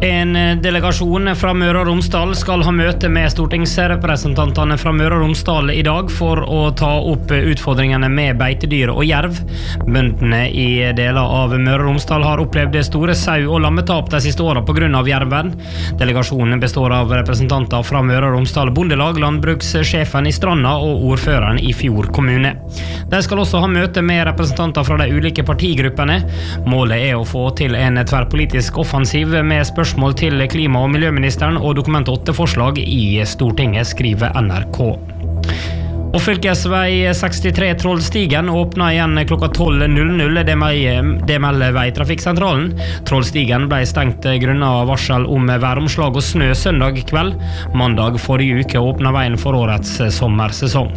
En delegasjon fra Møre og Romsdal skal ha møte med stortingsrepresentantene fra Møre og Romsdal I dag for å ta opp utfordringene med beitedyr og jerv. Bøndene I deler av Møre og Romsdal har opplevd store sau- og lammetap de siste årene på grunn av jerven. Delegasjonen består av representanter fra Møre og Romsdal Bondelag, landbrukssjefen I Stranda og ordføreren I Fjord kommune. De skal også ha møte med representanter fra de ulike partigruppene. Målet å få til en tverrpolitisk offensiv med spørsmål til klima- og miljøministeren og Dokument 8-forslag I Stortinget, skriver NRK. Og fylkesvei 63 Trollstigen åpner igjen klokka 12.00, det melder Veitrafikksentralen. Trollstigen ble stengt grunnet varsel om væromslag og snø søndag kveld. Mandag forrige uke åpnet veien for årets sommersesong.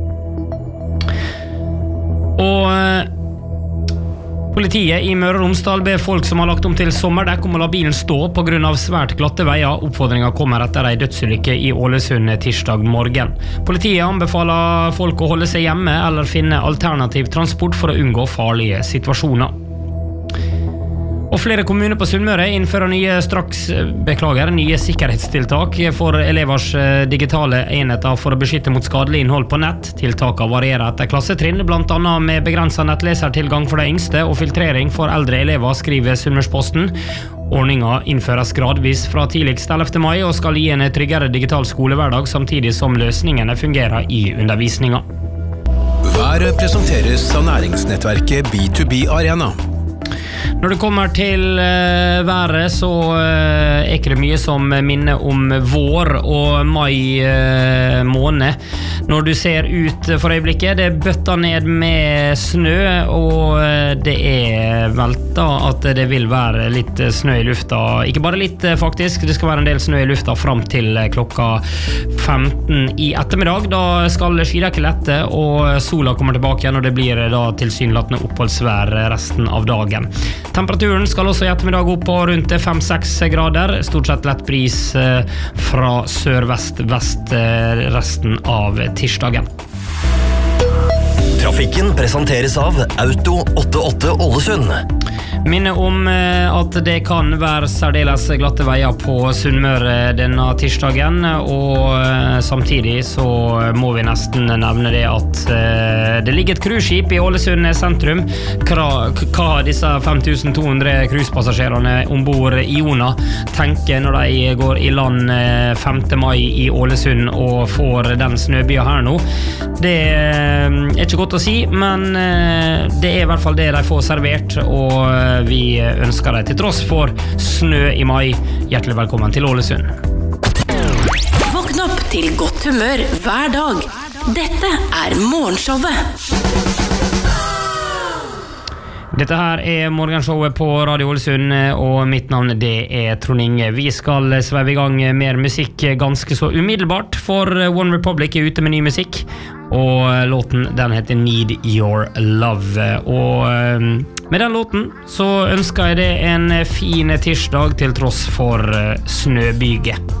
Og politiet I Møre og Romsdal ber folk som har lagt om til sommerdekk om å la bilen stå på grunn av svært glatte veier. Oppfordringen kommer etter en dødsulykke I Ålesund tirsdag morgen. Politiet anbefaler folk å holde seg hjemme eller finne alternativ transport for å unngå farlige situasjoner. Og flere kommuner på Sunnmøre innfører nye sikkerhetstiltak for elevers digitale enheter for å beskytte mot skadelig innhold på nett. Tiltakene varierer etter klassetrinn, blant annet med begrenset nettlesertilgang for de yngste og filtrering for eldre elever, skriver Sunnmørsposten. Ordningen innføres gradvis fra tidligst 11. mai og skal gi en tryggere digital skolehverdag, samtidig som løsningene fungerer I undervisningen. Været presenteres av næringsnettverket B2B Arena. Når det kommer til været, så ikke det mye som minner om vår og mai måned. Når du ser ut for øyeblikket, det bøtter ned med snø, og det velta at det vil være litt snø I lufta. Ikke bare litt faktisk, det skal være en del snø I lufta frem til klokka 15 I ettermiddag. Da skal skydekket lette, og sola kommer tilbake igjen, og det blir da tilsynelatende oppholdsvær resten av dagen. Temperaturen skal også I ettermiddag opp på rundt 5-6 grader, stort sett lett bris fra sør-vest-vest resten av tirsdagen. Trafikken presenteres av Auto 88 Ålesund. Minne om at det kan være særdeles glatte veier på Sunnmøre denne tirsdagen, og samtidig så må vi nesten nevne det at det ligger et cruiseskip I Ålesund sentrum. Hva disse 5200 cruisepassasjerene ombord Iona tenker når de går I land 5. mai I Ålesund og får den snøbya her nå, det ikke godt å si, men det I hvert fall det de får servert, og vi ønsker deg til tross for snø I mai. Hjertelig velkommen til Ålesund. Våkn opp til godt humør hver dag. Dette Morgenshowet. Dette her morgenshowet på Radio Ålesund, og mitt navn det Trond Inge. Vi skal sveive I gang mer musikk ganske så umiddelbart, for One Republic ute med ny musikk, og låten den heter Need Your Love. Og med den låten så ønsker jeg det en fin tirsdag til tross for snøbyge.